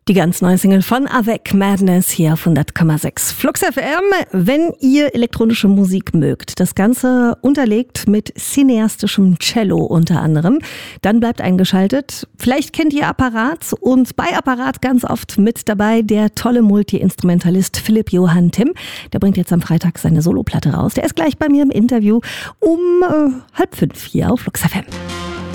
Die ganz neue Single von Avec Madness hier auf 100,6 Flux FM. Wenn ihr elektronische Musik mögt, das Ganze unterlegt mit cineastischem Cello unter anderem, dann bleibt eingeschaltet. Vielleicht kennt ihr Apparat und bei Apparat ganz oft mit dabei der tolle Multi-Instrumentalist Philipp Johann Timm. Der bringt jetzt am Freitag seine Soloplatte raus. Der ist gleich bei mir im Interview um 4:30 hier auf Flux FM.